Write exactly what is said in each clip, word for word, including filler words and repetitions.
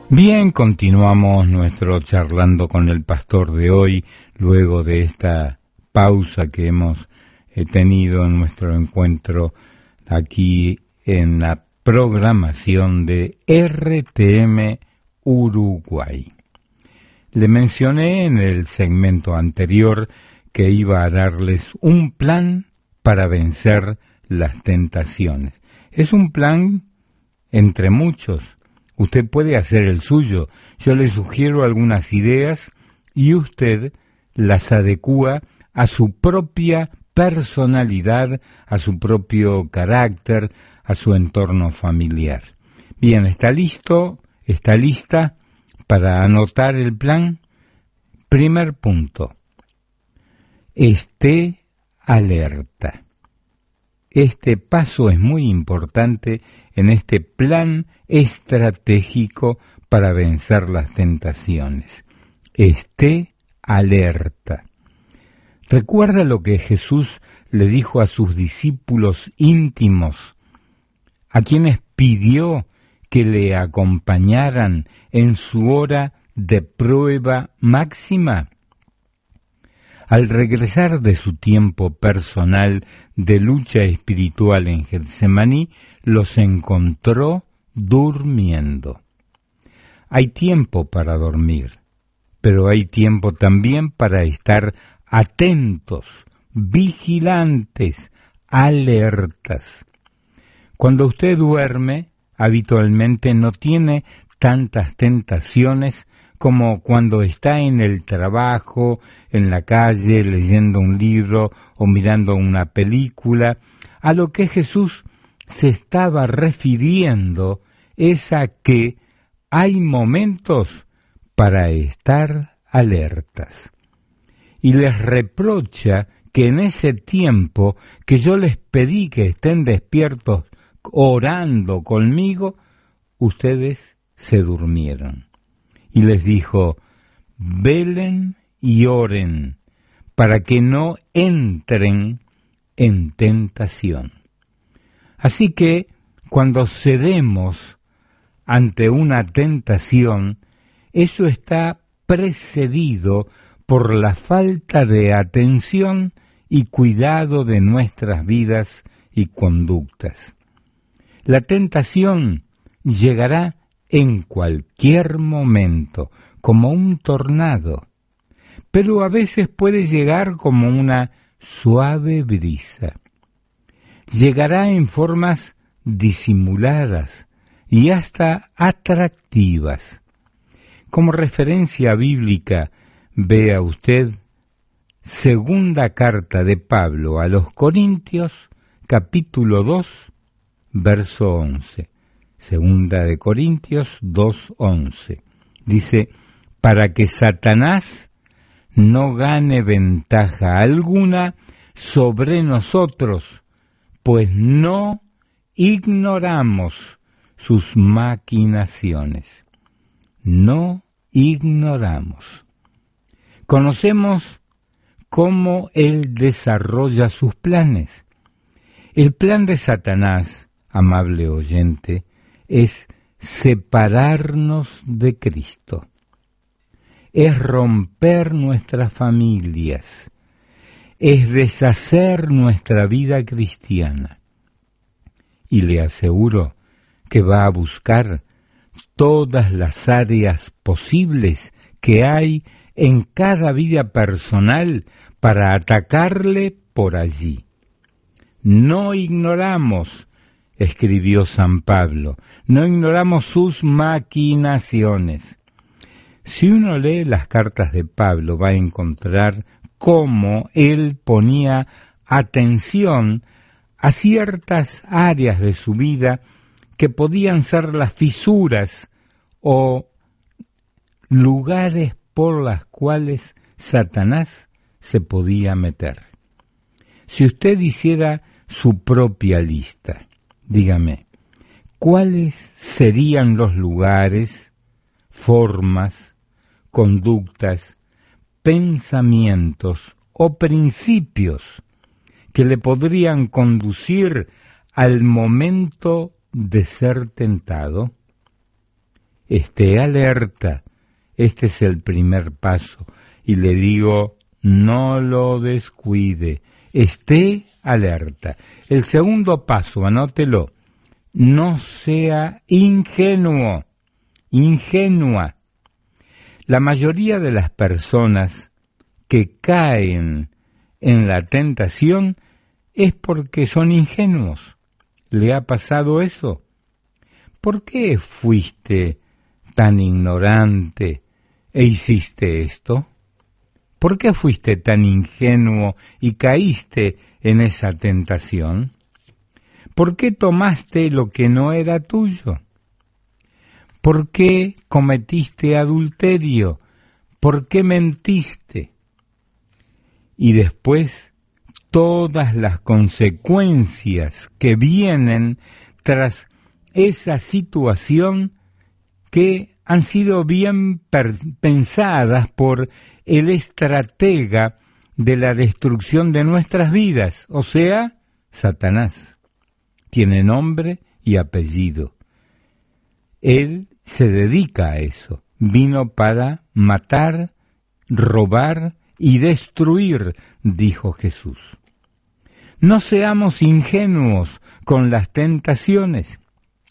Bien, continuamos nuestro charlando con el pastor de hoy, luego de esta pausa que hemos eh, tenido en nuestro encuentro aquí en la programación de R T M Uruguay. Le mencioné en el segmento anterior que iba a darles un plan para vencer las tentaciones. Es un plan entre muchos. Usted puede hacer el suyo. Yo le sugiero algunas ideas y usted las adecúa a su propia personalidad, a su propio carácter, a su entorno familiar. Bien, ¿está listo? ¿Está lista para anotar el plan? Primer punto. Esté alerta. Este paso es muy importante en este plan estratégico para vencer las tentaciones. Esté alerta. ¿Recuerda lo que Jesús le dijo a sus discípulos íntimos, a quienes pidió que le acompañaran en su hora de prueba máxima? Al regresar de su tiempo personal de lucha espiritual en Getsemaní, los encontró durmiendo. Hay tiempo para dormir, pero hay tiempo también para estar atentos, vigilantes, alertas. Cuando usted duerme, habitualmente no tiene tantas tentaciones como cuando está en el trabajo, en la calle, leyendo un libro o mirando una película. A lo que Jesús se estaba refiriendo es a que hay momentos para estar alertas. Y les reprocha que en ese tiempo que yo les pedí que estén despiertos orando conmigo, ustedes se durmieron. Y les dijo, velen y oren para que no entren en tentación. Así que cuando cedemos ante una tentación, eso está precedido por la falta de atención y cuidado de nuestras vidas y conductas. La tentación llegará en cualquier momento, como un tornado, pero a veces puede llegar como una suave brisa. Llegará en formas disimuladas y hasta atractivas. Como referencia bíblica, vea usted segunda carta de Pablo a los Corintios, capítulo dos, verso once. Segunda de Corintios dos once. Dice, para que Satanás no gane ventaja alguna sobre nosotros, pues no ignoramos sus maquinaciones. No ignoramos. Conocemos cómo él desarrolla sus planes. El plan de Satanás, amable oyente, es separarnos de Cristo, es romper nuestras familias, es deshacer nuestra vida cristiana. Y le aseguro que va a buscar todas las áreas posibles que hay en cada vida personal para atacarle por allí. No ignoramos, escribió San Pablo, no ignoramos sus maquinaciones. Si uno lee las cartas de Pablo, va a encontrar cómo él ponía atención a ciertas áreas de su vida que podían ser las fisuras o lugares por las cuales Satanás se podía meter. Si usted hiciera su propia lista, dígame, ¿cuáles serían los lugares, formas, conductas, pensamientos o principios que le podrían conducir al momento de ser tentado? esté alerta. Este es el primer paso. Y le digo, no lo descuide, esté alerta. El segundo paso, anótelo, no sea ingenuo, ingenua. La mayoría de las personas que caen en la tentación es porque son ingenuos. ¿Le ha pasado eso? ¿Por qué fuiste tan ignorante e hiciste esto? ¿Por qué fuiste tan ingenuo y caíste en esa tentación? ¿Por qué tomaste lo que no era tuyo? ¿Por qué cometiste adulterio? ¿Por qué mentiste? Y después, todas las consecuencias que vienen tras esa situación que han sido bien pensadas por el estratega de la destrucción de nuestras vidas, o sea, Satanás. Tiene nombre y apellido. Él se dedica a eso. Vino para matar, robar y destruir, dijo Jesús. No seamos ingenuos con las tentaciones.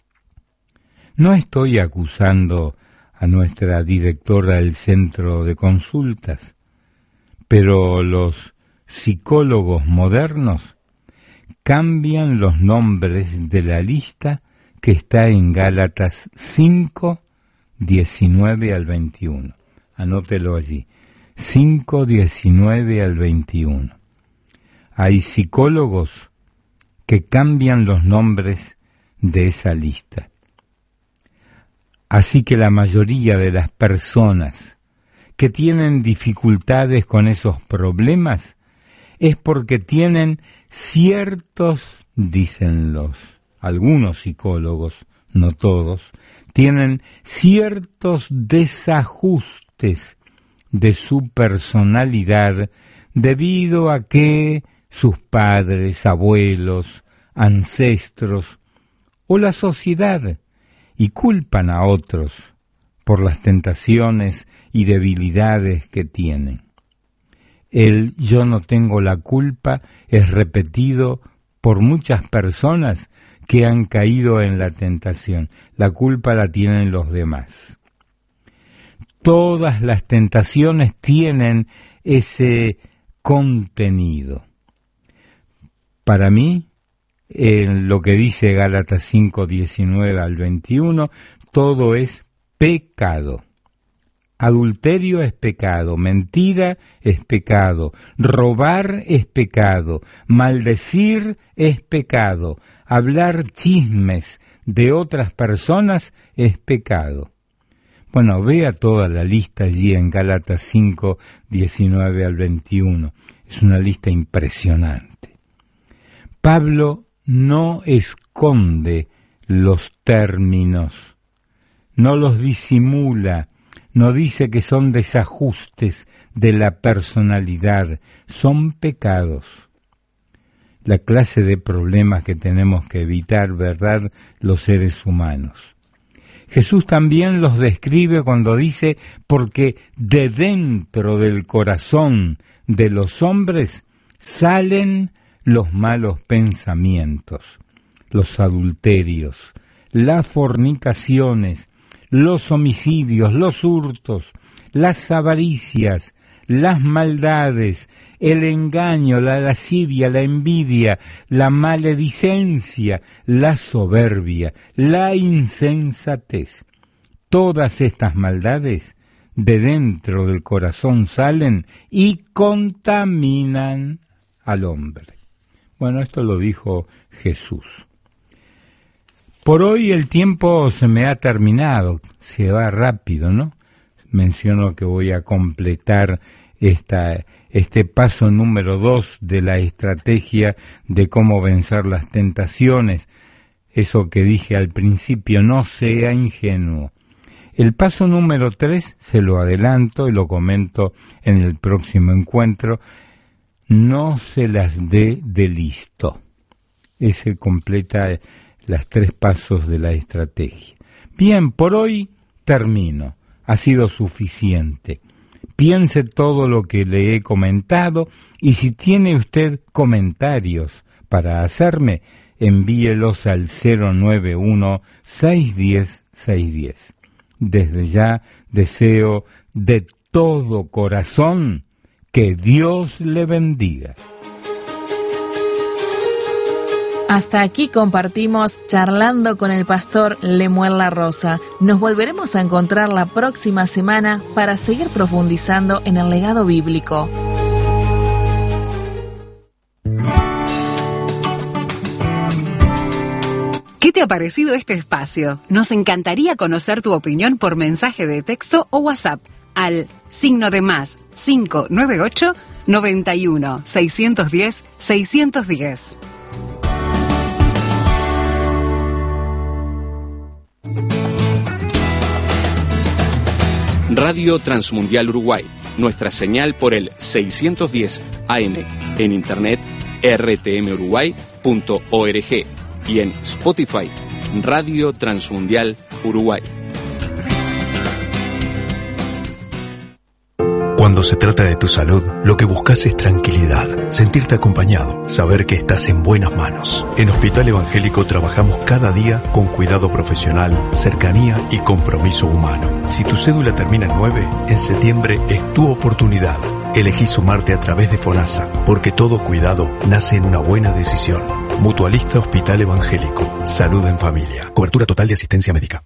No estoy acusando a nuestra directora del centro de consultas, pero los psicólogos modernos cambian los nombres de la lista que está en Gálatas cinco, diecinueve al veintiuno. Anótelo allí, cinco, diecinueve al veintiuno. Hay psicólogos que cambian los nombres de esa lista. Así que la mayoría de las personas que tienen dificultades con esos problemas es porque tienen ciertos, dicen los, algunos psicólogos, no todos, tienen ciertos desajustes de su personalidad debido a que sus padres, abuelos, ancestros o la sociedad y culpan a otros por las tentaciones y debilidades que tienen. El yo no tengo la culpa es repetido por muchas personas que han caído en la tentación. La culpa la tienen los demás. Todas las tentaciones tienen ese contenido. Para mí, en lo que dice Gálatas cinco, diecinueve al veintiuno, todo es pecado. Adulterio es pecado, mentira es pecado, robar es pecado, maldecir es pecado, hablar chismes de otras personas es pecado. Bueno, vea toda la lista allí en Gálatas cinco, diecinueve al veintiuno. Es una lista impresionante. Pablo no esconde los términos, no los disimula, no dice que son desajustes de la personalidad, son pecados. La clase de problemas que tenemos que evitar, ¿verdad?, los seres humanos. Jesús también los describe cuando dice, porque de dentro del corazón de los hombres salen los malos pensamientos, los adulterios, las fornicaciones, los homicidios, los hurtos, las avaricias, las maldades, el engaño, la lascivia, la envidia, la maledicencia, la soberbia, la insensatez. Todas estas maldades de dentro del corazón salen y contaminan al hombre. Bueno, esto lo dijo Jesús. Por hoy el tiempo se me ha terminado, se va rápido, ¿no? Menciono que voy a completar esta, este paso número dos de la estrategia de cómo vencer las tentaciones. Eso que dije al principio, no sea ingenuo. El paso número tres, se lo adelanto y lo comento en el próximo encuentro, no se las dé de listo. Ese completa las tres pasos de la estrategia. Bien, por hoy termino. Ha sido suficiente. Piense todo lo que le he comentado y si tiene usted comentarios para hacerme, envíelos al cero nueve uno, seis uno cero, seis uno cero. Desde ya deseo de todo corazón que Dios le bendiga. Hasta aquí compartimos Charlando con el pastor Lemuel La Rosa. Nos volveremos a encontrar la próxima semana para seguir profundizando en el legado bíblico. ¿Qué te ha parecido este espacio? Nos encantaría conocer tu opinión por mensaje de texto o WhatsApp al signo de más cinco nueve ocho, noventa y uno, seiscientos diez, seiscientos diez. Radio Transmundial Uruguay, nuestra señal por el seiscientos diez A M, en internet r t m uruguay punto org y en Spotify, Radio Transmundial Uruguay. Cuando se trata de tu salud, lo que buscas es tranquilidad, sentirte acompañado, saber que estás en buenas manos. En Hospital Evangélico trabajamos cada día con cuidado profesional, cercanía y compromiso humano. Si tu cédula termina en nueve, en septiembre es tu oportunidad. Elegí sumarte a través de FONASA, porque todo cuidado nace en una buena decisión. Mutualista Hospital Evangélico. Salud en familia. Cobertura total de asistencia médica.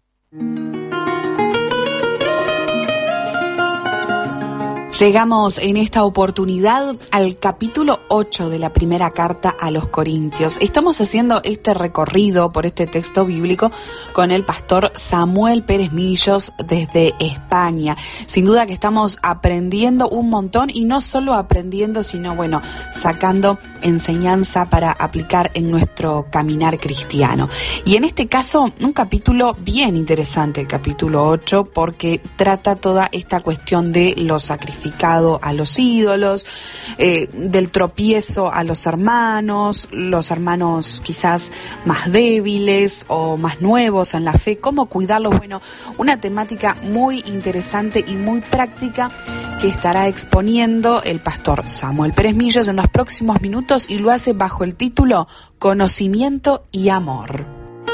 Llegamos en esta oportunidad al capítulo ocho de la primera carta a los Corintios. Estamos haciendo este recorrido por este texto bíblico con el pastor Samuel Pérez Millos desde España. Sin duda que estamos aprendiendo un montón y no solo aprendiendo, sino bueno, sacando enseñanza para aplicar en nuestro caminar cristiano. Y en este caso, un capítulo bien interesante, el capítulo ocho, porque trata toda esta cuestión de los sacrificios a los ídolos, eh, del tropiezo a los hermanos, los hermanos quizás más débiles o más nuevos en la fe, cómo cuidarlos. Bueno, una temática muy interesante y muy práctica que estará exponiendo el pastor Samuel Pérez Millos en los próximos minutos y lo hace bajo el título Conocimiento y Amor.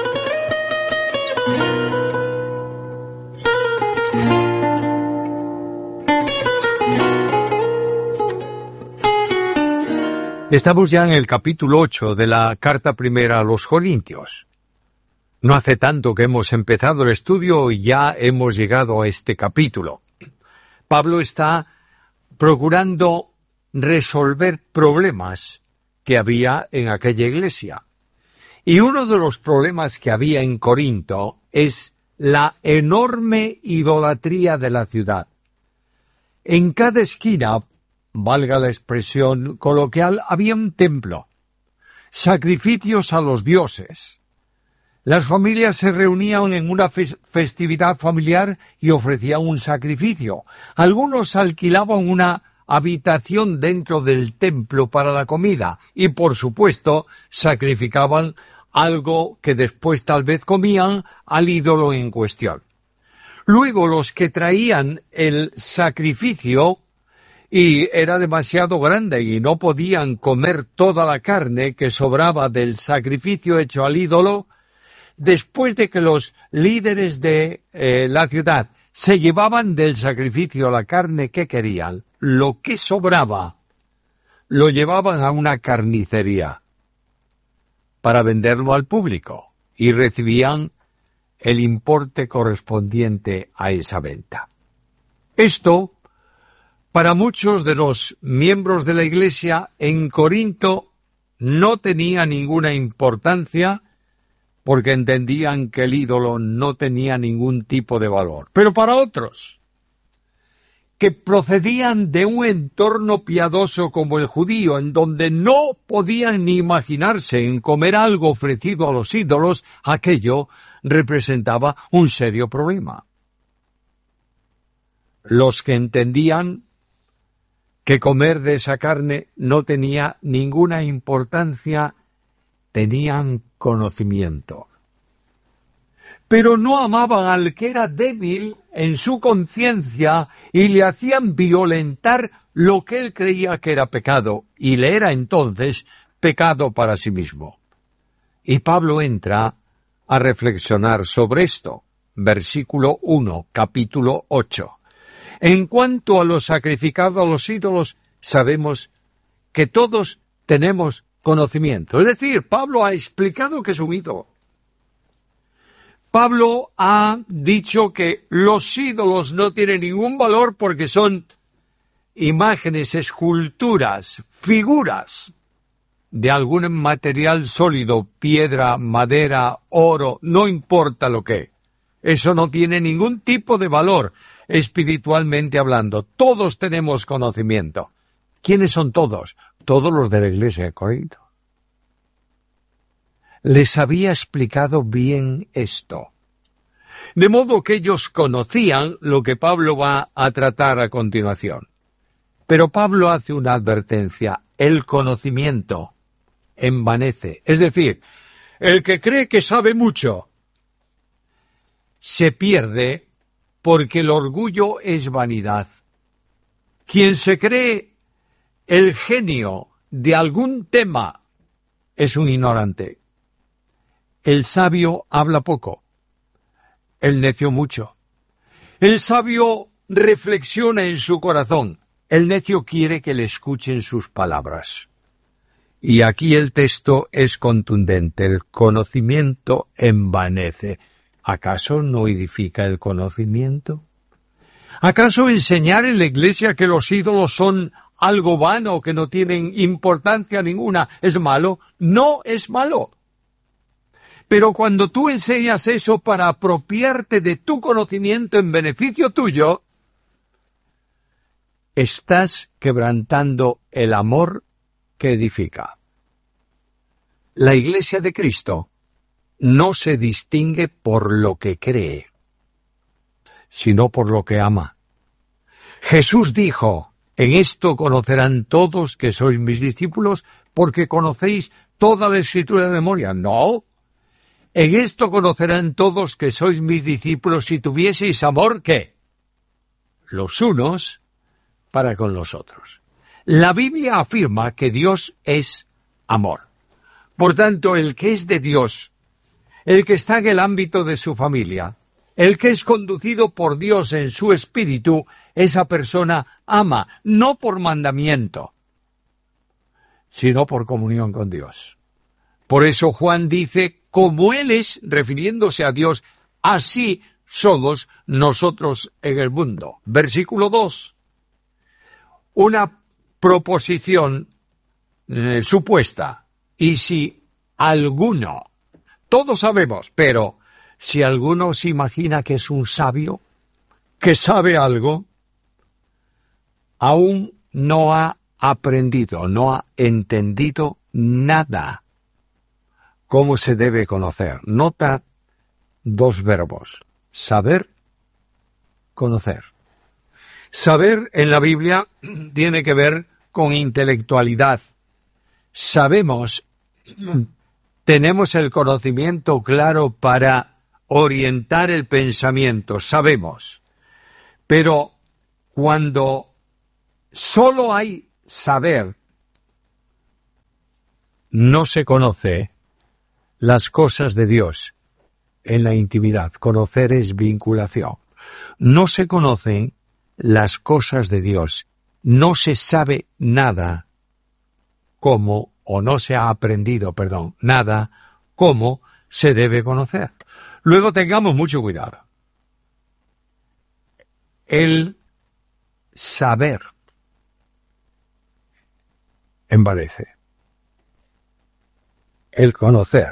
Estamos ya en el capítulo ocho de la carta primera a los Corintios. No hace tanto que hemos empezado el estudio y ya hemos llegado a este capítulo. Pablo está procurando resolver problemas que había en aquella iglesia. Y uno de los problemas que había en Corinto es la enorme idolatría de la ciudad. En cada esquina, valga la expresión coloquial, había un templo, sacrificios a los dioses. Las familias se reunían en una fes- festividad familiar y ofrecían un sacrificio. Algunos alquilaban una habitación dentro del templo para la comida y, por supuesto, sacrificaban algo que después tal vez comían al ídolo en cuestión. Luego, los que traían el sacrificio y era demasiado grande y no podían comer toda la carne que sobraba del sacrificio hecho al ídolo, después de que los líderes de eh, la ciudad se llevaban del sacrificio la carne que querían, lo que sobraba lo llevaban a una carnicería para venderlo al público y recibían el importe correspondiente a esa venta. Esto, para muchos de los miembros de la Iglesia en Corinto, no tenía ninguna importancia porque entendían que el ídolo no tenía ningún tipo de valor. Pero para otros, que procedían de un entorno piadoso como el judío, en donde no podían ni imaginarse en comer algo ofrecido a los ídolos, aquello representaba un serio problema. Los que entendían que comer de esa carne no tenía ninguna importancia, tenían conocimiento. pero no amaban al que era débil en su conciencia y le hacían violentar lo que él creía que era pecado, y le era entonces pecado para sí mismo. Y Pablo entra a reflexionar sobre esto. Versículo uno, capítulo ocho. En cuanto a lo sacrificado a los ídolos, sabemos que todos tenemos conocimiento. Es decir, Pablo ha explicado que es un ídolo. Pablo ha dicho que los ídolos no tienen ningún valor porque son imágenes, esculturas, figuras de algún material sólido, piedra, madera, oro, no importa lo que. Eso no tiene ningún tipo de valor espiritualmente hablando. Todos tenemos conocimiento. ¿Quiénes son todos? Todos los de la iglesia de Corinto. Les había explicado bien esto. De modo que ellos conocían lo que Pablo va a tratar a continuación. Pero Pablo hace una advertencia. El conocimiento envanece. Es decir, el que cree que sabe mucho se pierde porque el orgullo es vanidad. Quien se cree el genio de algún tema es un ignorante. El sabio habla poco, el necio mucho. El sabio reflexiona en su corazón, el necio quiere que le escuchen sus palabras. Y aquí el texto es contundente, el conocimiento envanece. ¿Acaso no edifica el conocimiento? ¿Acaso enseñar en la iglesia que los ídolos son algo vano, que no tienen importancia ninguna, es malo? No es malo. Pero cuando tú enseñas eso para apropiarte de tu conocimiento en beneficio tuyo, estás quebrantando el amor que edifica. La iglesia de Cristo no se distingue por lo que cree, sino por lo que ama. Jesús dijo, en esto conocerán todos que sois mis discípulos, porque conocéis toda la Escritura de memoria. No, en esto conocerán todos que sois mis discípulos si tuvieseis amor, ¿qué? Los unos para con los otros. La Biblia afirma que Dios es amor. Por tanto, el que es de Dios, el que está en el ámbito de su familia, el que es conducido por Dios en su espíritu, esa persona ama, no por mandamiento, sino por comunión con Dios. Por eso Juan dice, como Él es, refiriéndose a Dios, así somos nosotros en el mundo. Versículo dos. Una proposición eh, supuesta. Y si alguno, todos sabemos, pero si alguno se imagina que es un sabio, que sabe algo, aún no ha aprendido, no ha entendido nada. ¿Cómo se debe conocer? Nota dos verbos. Saber, conocer. Saber en la Biblia tiene que ver con intelectualidad. Sabemos, tenemos el conocimiento claro para orientar el pensamiento, sabemos. Pero cuando solo hay saber, no se conoce las cosas de Dios en la intimidad. Conocer es vinculación. No se conocen las cosas de Dios. No se sabe nada cómo, o no se ha aprendido, perdón, nada cómo se debe conocer. Luego tengamos mucho cuidado. El saber envanece. El conocer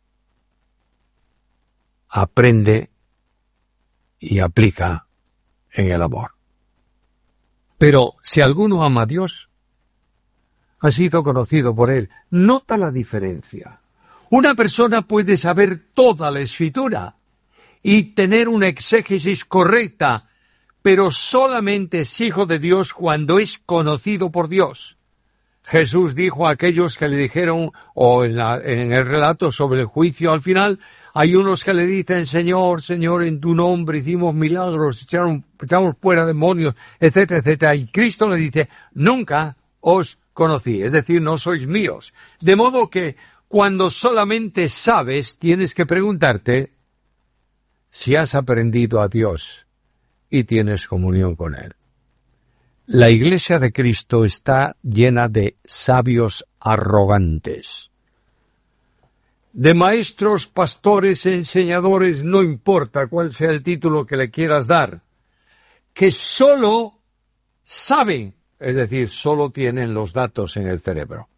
aprende y aplica en el amor. Pero si alguno ama a Dios, ha sido conocido por Él. Nota la diferencia. Una persona puede saber toda la Escritura y tener una exégesis correcta, pero solamente es hijo de Dios cuando es conocido por Dios. Jesús dijo a aquellos que le dijeron, o en, la, en el relato sobre el juicio al final, Hay unos que le dicen, Señor, Señor, en tu nombre hicimos milagros, echaron, echamos fuera demonios, etcétera, etcétera. Y Cristo le dice, nunca os conocí, es decir, no sois míos. De modo que cuando solamente sabes, tienes que preguntarte si has aprendido a Dios y tienes comunión con Él. La Iglesia de Cristo está llena de sabios arrogantes, de maestros, pastores, enseñadores, no importa cuál sea el título que le quieras dar, que solo saben, es decir, solo tienen los datos en el cerebro.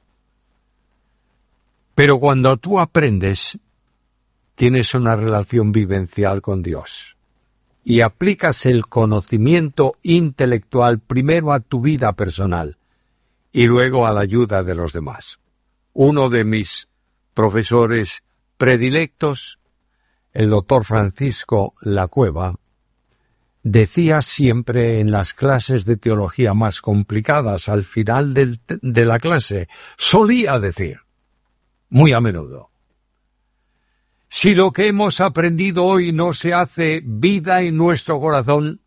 Pero cuando tú aprendes, tienes una relación vivencial con Dios y aplicas el conocimiento intelectual primero a tu vida personal y luego a la ayuda de los demás. Uno de mis profesores predilectos, el doctor Francisco Lacueva, decía siempre en las clases de teología más complicadas, al final del, de la clase, solía decir, muy a menudo, si lo que hemos aprendido hoy no se hace vida en nuestro corazón,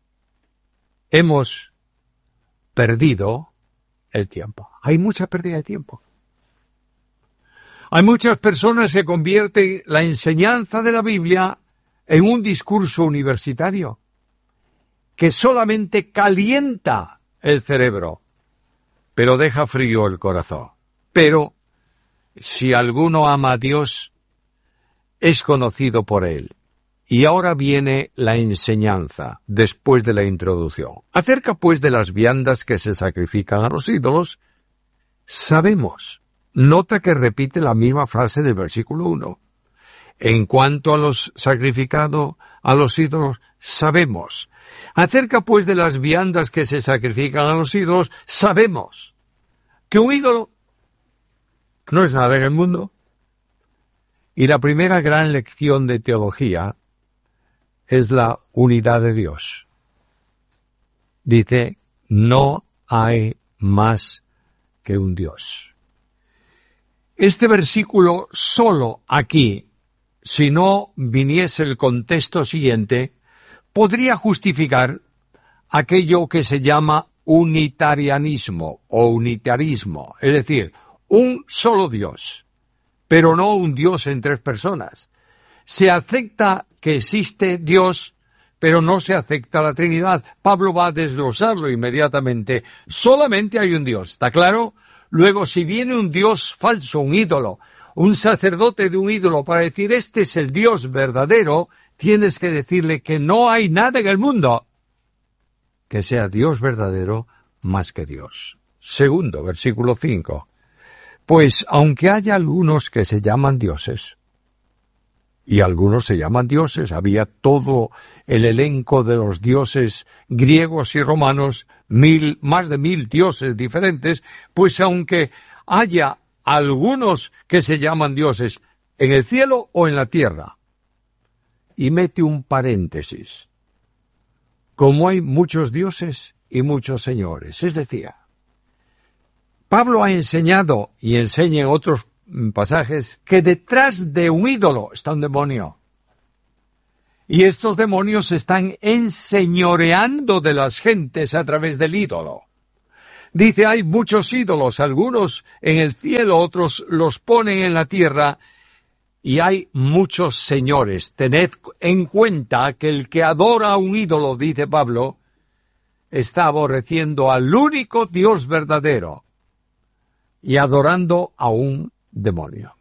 hemos perdido el tiempo. Hay mucha pérdida de tiempo. Hay muchas personas que convierten la enseñanza de la Biblia en un discurso universitario que solamente calienta el cerebro, pero deja frío el corazón. Pero si alguno ama a Dios, es conocido por Él. Y ahora viene la enseñanza, después de la introducción. Acerca pues de las viandas que se sacrifican a los ídolos, sabemos. Nota que repite la misma frase del versículo uno. En cuanto a los sacrificados a los ídolos, sabemos. Acerca pues de las viandas que se sacrifican a los ídolos, sabemos que un ídolo no es nada en el mundo. Y la primera gran lección de teología es la unidad de Dios. Dice, no hay más que un Dios. Este versículo solo aquí, si no viniese el contexto siguiente, podría justificar aquello que se llama unitarianismo o unitarismo, es decir, un solo Dios, pero no un Dios en tres personas. Se acepta que existe Dios, pero no se acepta la Trinidad. Pablo va a desglosarlo inmediatamente. Solamente hay un Dios, ¿está claro? Luego, si viene un Dios falso, un ídolo, un sacerdote de un ídolo para decir este es el Dios verdadero, tienes que decirle que no hay nada en el mundo que sea Dios verdadero más que Dios. Segundo, versículo cinco. Pues aunque haya algunos que se llaman dioses, y algunos se llaman dioses, había todo el elenco de los dioses griegos y romanos, mil, más de mil dioses diferentes, pues aunque haya algunos que se llaman dioses en el cielo o en la tierra, y mete un paréntesis, como hay muchos dioses y muchos señores, es decir, Pablo ha enseñado y enseña en otros pasajes que detrás de un ídolo está un demonio. Y estos demonios están enseñoreando de las gentes a través del ídolo. Dice, hay muchos ídolos, algunos en el cielo, otros los ponen en la tierra, y hay muchos señores. Tened en cuenta que el que adora a un ídolo, dice Pablo, está aborreciendo al único Dios verdadero y adorando a un demonio.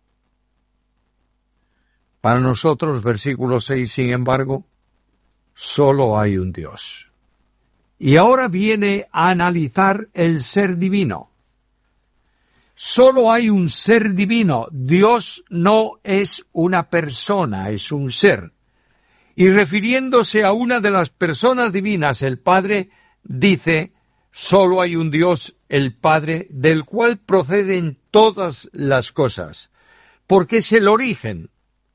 Para nosotros, versículo seis, sin embargo, solo hay un Dios. Y ahora viene a analizar el ser divino. Solo hay un ser divino. Dios no es una persona, es un ser. Y refiriéndose a una de las personas divinas, el Padre, dice, solo hay un Dios, el Padre, del cual proceden todas las cosas, porque es el origen,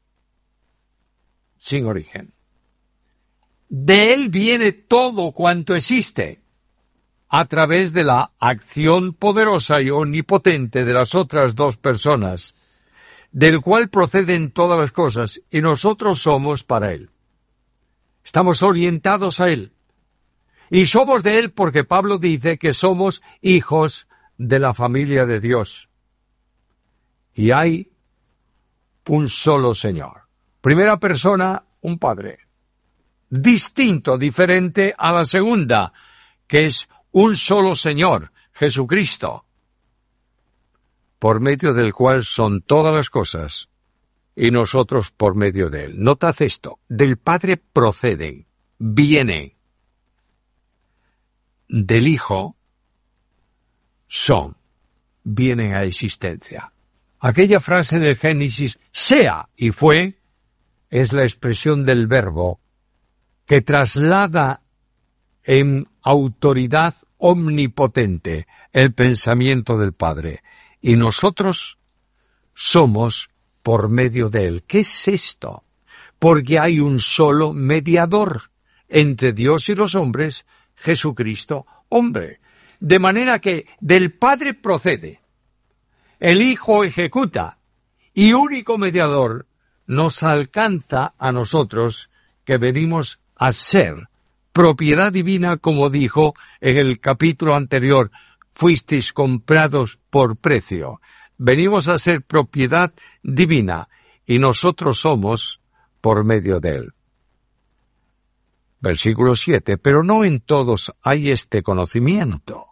sin origen. De Él viene todo cuanto existe, a través de la acción poderosa y omnipotente de las otras dos personas. del cual proceden todas las cosas, y nosotros somos para Él. Estamos orientados a Él. Y somos de Él porque Pablo dice que somos hijos de la familia de Dios. Y hay un solo Señor. Primera persona, un Padre. Distinto, diferente a la segunda, que es un solo Señor, Jesucristo, por medio del cual son todas las cosas, y nosotros por medio de Él. Notad esto, del Padre proceden, vienen, del Hijo son, vienen a existencia. Aquella frase del Génesis, sea y fue, es la expresión del verbo que traslada en autoridad omnipotente el pensamiento del Padre. Y nosotros somos por medio de Él. ¿Qué es esto? Porque hay un solo mediador entre Dios y los hombres, Jesucristo, hombre. De manera que del Padre procede, el Hijo ejecuta, y único mediador nos alcanza a nosotros que venimos a ser propiedad divina, como dijo en el capítulo anterior, fuisteis comprados por precio. Venimos a ser propiedad divina y nosotros somos por medio de Él. Versículo siete. Pero no en todos hay este conocimiento.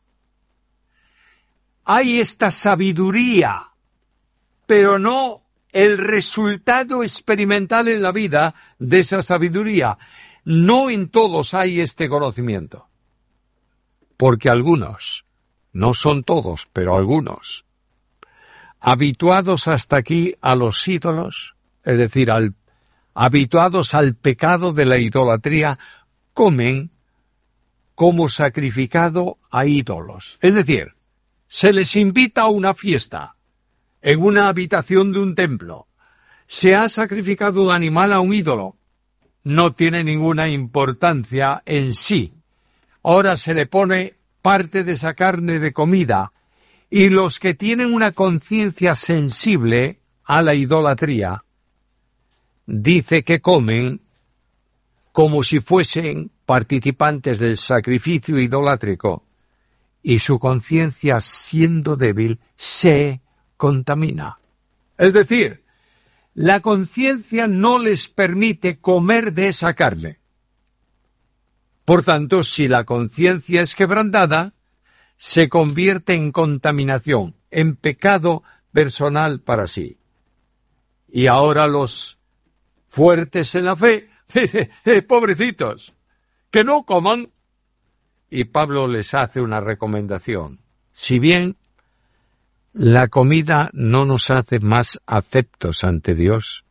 Hay esta sabiduría, pero no el resultado experimental en la vida de esa sabiduría. No en todos hay este conocimiento. Porque algunos, no son todos, pero algunos, habituados hasta aquí a los ídolos, es decir, al, habituados al pecado de la idolatría, comen como sacrificado a ídolos. Es decir, se les invita a una fiesta, en una habitación de un templo. Se ha sacrificado un animal a un ídolo. No tiene ninguna importancia en sí. Ahora se le pone parte de esa carne de comida, y los que tienen una conciencia sensible a la idolatría, dice que comen como si fuesen participantes del sacrificio idolátrico, y su conciencia, siendo débil, se contamina. Es decir, la conciencia no les permite comer de esa carne. Por tanto, si la conciencia es quebrantada, se convierte en contaminación, en pecado personal para sí. Y ahora los fuertes en la fe, eh, pobrecitos, que no coman. Y Pablo les hace una recomendación. Si bien la comida no nos hace más aceptos ante Dios,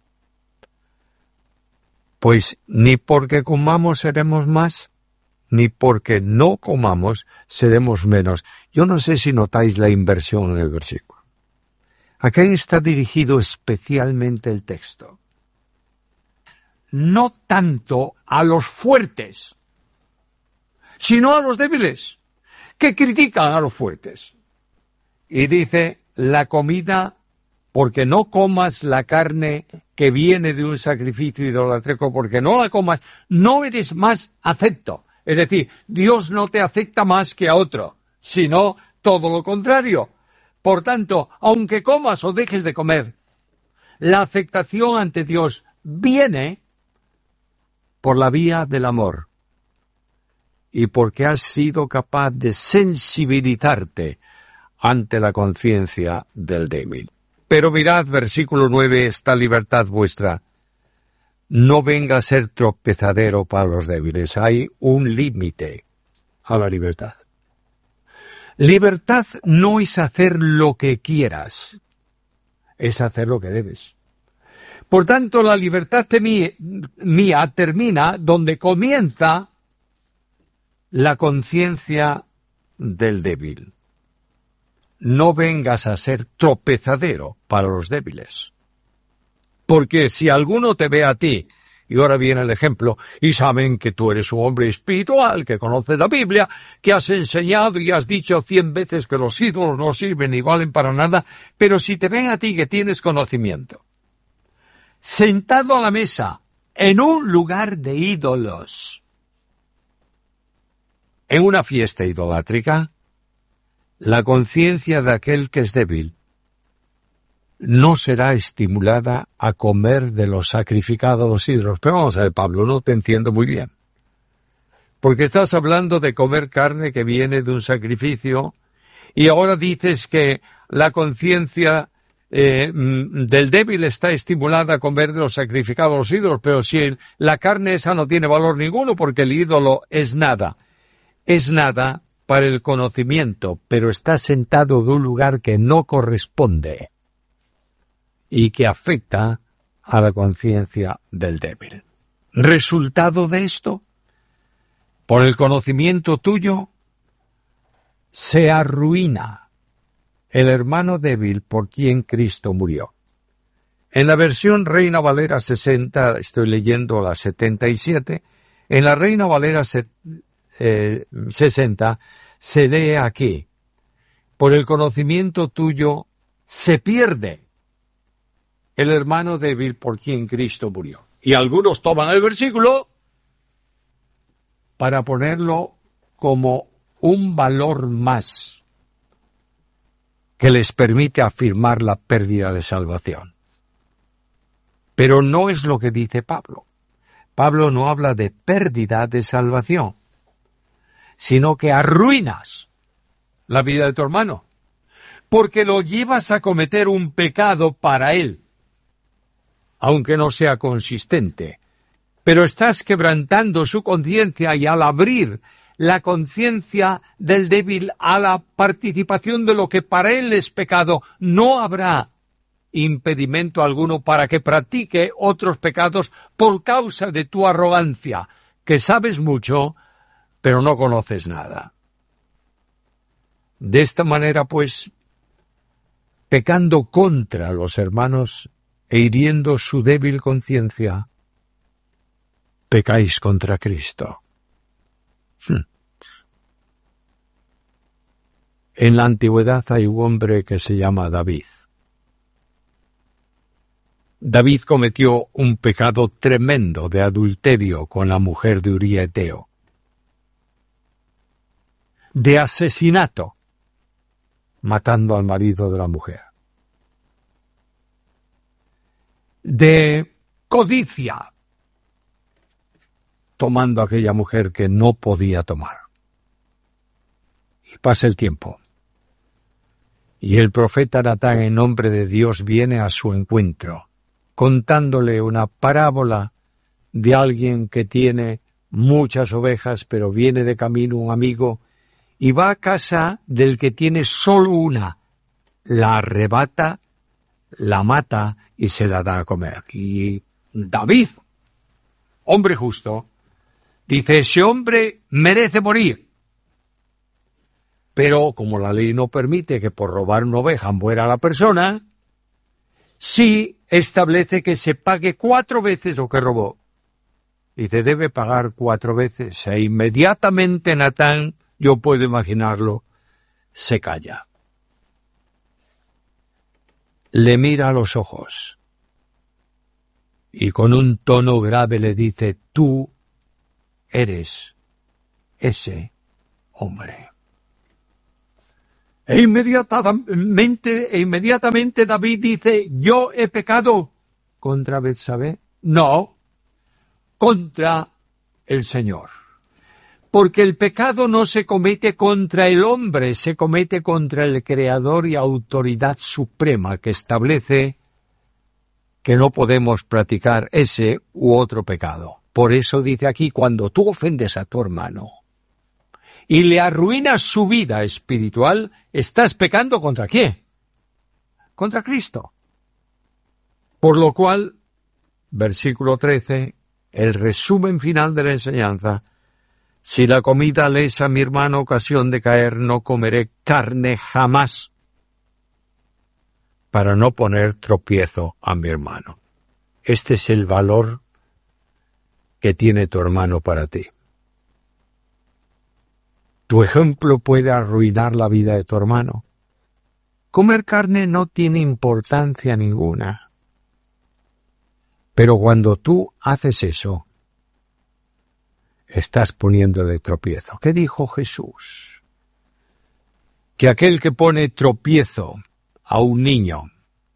pues ni porque comamos seremos más, ni porque no comamos seremos menos. Yo no sé si notáis la inversión en el versículo. ¿A quién está dirigido especialmente el texto? No tanto a los fuertes, sino a los débiles, que critican a los fuertes. Y dice, la comida, porque no comas la carne que viene de un sacrificio idolátrico, porque no la comas, no eres más acepto. Es decir, Dios no te acepta más que a otro, sino todo lo contrario. Por tanto, aunque comas o dejes de comer, la aceptación ante Dios viene por la vía del amor y porque has sido capaz de sensibilizarte ante la conciencia del débil. Pero mirad, versículo nueve, esta libertad vuestra no venga a ser tropezadero para los débiles. Hay un límite a la libertad. Libertad no es hacer lo que quieras, es hacer lo que debes. Por tanto, la libertad de mí, mía termina donde comienza la conciencia del débil. No vengas a ser tropezadero para los débiles. Porque si alguno te ve a ti Y ahora viene el ejemplo, y saben que tú eres un hombre espiritual, que conoces la Biblia, que has enseñado y has dicho cien veces que los ídolos no sirven ni valen para nada, pero si te ven a ti que tienes conocimiento, sentado a la mesa, en un lugar de ídolos, en una fiesta idolátrica, la conciencia de aquel que es débil no será estimulada a comer de los sacrificados a los ídolos. Pero vamos a ver, Pablo, no te entiendo muy bien. Porque estás hablando de comer carne que viene de un sacrificio y ahora dices que la conciencia eh, del débil está estimulada a comer de los sacrificados a los ídolos, pero si la carne esa no tiene valor ninguno porque el ídolo es nada. Es nada para el conocimiento, pero está sentado en un lugar que no corresponde y que afecta a la conciencia del débil. Resultado de esto, por el conocimiento tuyo, se arruina el hermano débil por quien Cristo murió. En la versión Reina Valera sesenta, estoy leyendo la setenta y siete, en la Reina Valera eh, sesenta se lee aquí, por el conocimiento tuyo se pierde el hermano débil por quien Cristo murió. Y algunos toman el versículo para ponerlo como un valor más que les permite afirmar la pérdida de salvación. Pero no es lo que dice Pablo. Pablo no habla de pérdida de salvación, sino que arruinas la vida de tu hermano, porque lo llevas a cometer un pecado para él, aunque no sea consistente, pero estás quebrantando su conciencia y al abrir la conciencia del débil a la participación de lo que para él es pecado, no habrá impedimento alguno para que practique otros pecados por causa de tu arrogancia, que sabes mucho, pero no conoces nada. De esta manera, pues, pecando contra los hermanos e hiriendo su débil conciencia, pecáis contra Cristo. Hmm. En la antigüedad hay un hombre que se llama David. David cometió un pecado tremendo de adulterio con la mujer de Uría Eteo, de asesinato, matando al marido de la mujer, de codicia, tomando a aquella mujer que no podía tomar. Y pasa el tiempo, y el profeta Natán, en nombre de Dios, viene a su encuentro, contándole una parábola de alguien que tiene muchas ovejas, pero viene de camino un amigo y va a casa del que tiene solo una, la arrebata, la mata y se la da a comer. Y David, hombre justo, dice, ese hombre merece morir. Pero como la ley no permite que por robar una oveja muera la persona, sí establece que se pague cuatro veces lo que robó. Dice, debe pagar cuatro veces. E inmediatamente Natán, yo puedo imaginarlo, se calla. Le mira a los ojos y con un tono grave le dice, tú eres ese hombre. E inmediatamente, e inmediatamente David dice, yo he pecado contra Betsabé. No, contra el Señor. Porque el pecado no se comete contra el hombre, se comete contra el Creador y autoridad suprema que establece que no podemos practicar ese u otro pecado. Por eso dice aquí, cuando tú ofendes a tu hermano y le arruinas su vida espiritual, estás pecando ¿contra quién? Contra Cristo. Por lo cual, versículo trece, el resumen final de la enseñanza, si la comida le es a mi hermano ocasión de caer, no comeré carne jamás, para no poner tropiezo a mi hermano. Este es el valor que tiene tu hermano para ti. Tu ejemplo puede arruinar la vida de tu hermano. Comer carne no tiene importancia ninguna. Pero cuando tú haces eso, estás poniéndole tropiezo. ¿Qué dijo Jesús? Que aquel que pone tropiezo a un niño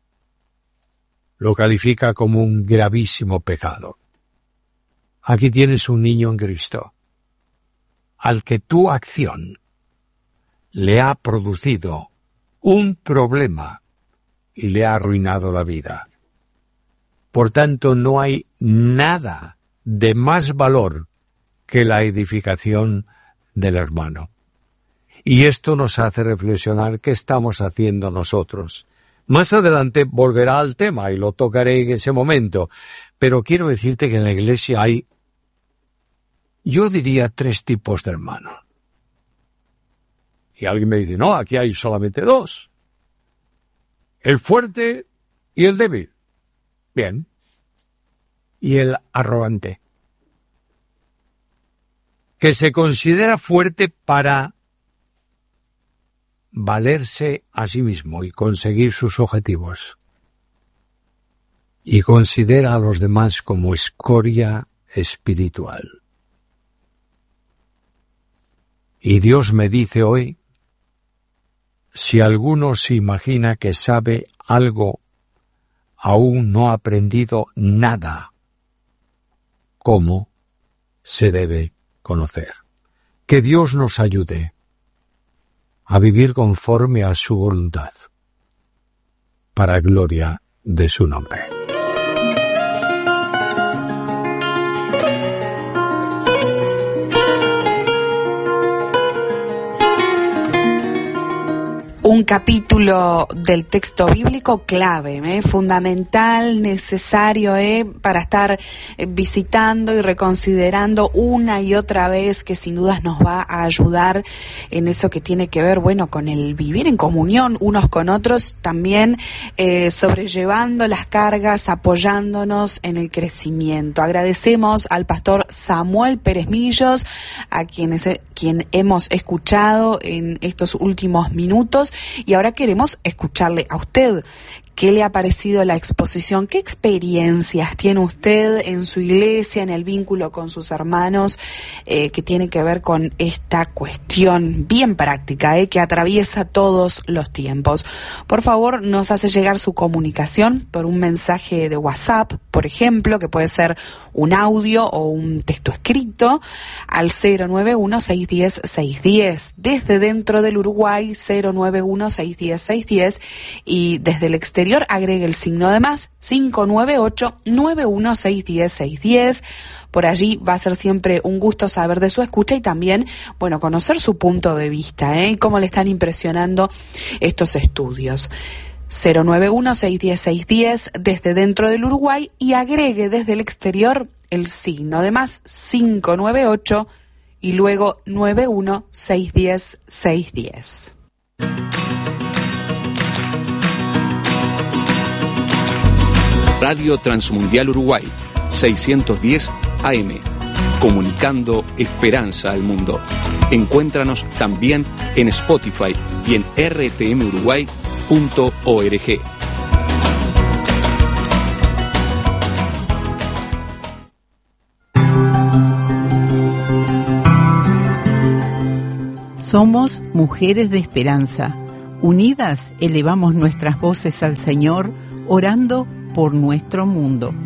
lo califica como un gravísimo pecado. Aquí tienes un niño en Cristo, al que tu acción le ha producido un problema y le ha arruinado la vida. Por tanto, no hay nada de más valor que la edificación del hermano. Y esto nos hace reflexionar qué estamos haciendo nosotros. Más adelante volverá al tema y lo tocaré en ese momento, pero quiero decirte que en la iglesia hay, yo diría, tres tipos de hermanos. Y alguien me dice, no, aquí hay solamente dos. El fuerte y el débil. Bien. Y el arrogante, que se considera fuerte para valerse a sí mismo y conseguir sus objetivos. Y considera a los demás como escoria espiritual. Y Dios me dice hoy, si alguno se imagina que sabe algo, aún no ha aprendido nada, ¿cómo se debe conocer? Que Dios nos ayude a vivir conforme a su voluntad, para gloria de su nombre. Un capítulo del texto bíblico clave, ¿eh? fundamental, necesario ¿eh? para estar visitando y reconsiderando una y otra vez, que sin dudas nos va a ayudar en eso que tiene que ver, bueno, con el vivir en comunión unos con otros, también eh, sobrellevando las cargas, apoyándonos en el crecimiento. Agradecemos al pastor Samuel Pérez Millos, a quien, es, quien hemos escuchado en estos últimos minutos. Y ahora queremos escucharle a usted. ¿Qué le ha parecido la exposición? ¿Qué experiencias tiene usted en su iglesia, en el vínculo con sus hermanos, eh, que tiene que ver con esta cuestión bien práctica, eh, que atraviesa todos los tiempos? Por favor, nos hace llegar su comunicación por un mensaje de WhatsApp, por ejemplo, que puede ser un audio o un texto escrito, al cero nueve uno, seis uno cero, seis uno cero. Desde dentro del Uruguay, cero nueve uno, seis uno cero, seis uno cero, y desde el exterior agregue el signo de más, cinco nueve ocho, nueve uno seis uno cero, seis uno cero. Por allí va a ser siempre un gusto saber de su escucha y también, bueno, conocer su punto de vista, ¿eh? Cómo le están impresionando estos estudios. cero nueve uno, seis uno cero, seis uno cero desde dentro del Uruguay y agregue desde el exterior el signo de más, cinco nueve ocho y luego nueve uno seis uno cero, seis uno cero. Radio Transmundial Uruguay, seiscientos diez A M, comunicando esperanza al mundo. Encuéntranos también en Spotify y en r t m uruguay punto org. Somos mujeres de esperanza. Unidas elevamos nuestras voces al Señor, orando por nuestro mundo.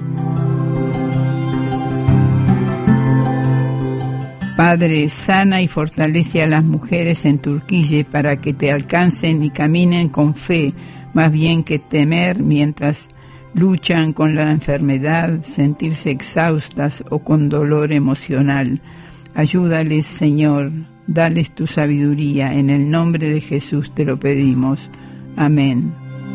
Padre, sana y fortalece a las mujeres en Turquía para que te alcancen y caminen con fe, más bien que temer mientras luchan con la enfermedad, sentirse exhaustas o con dolor emocional. Ayúdales, Señor, dales tu sabiduría. En el nombre de Jesús te lo pedimos. Amén.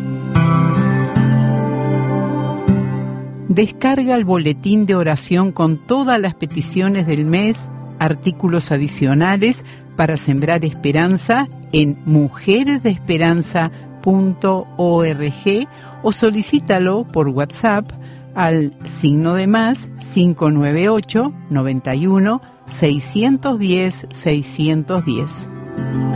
Descarga el boletín de oración con todas las peticiones del mes, artículos adicionales para sembrar esperanza en mujeres de esperanza punto org o solicítalo por WhatsApp al signo de más cinco nueve ocho, noventa y uno, seiscientos diez, seiscientos diez.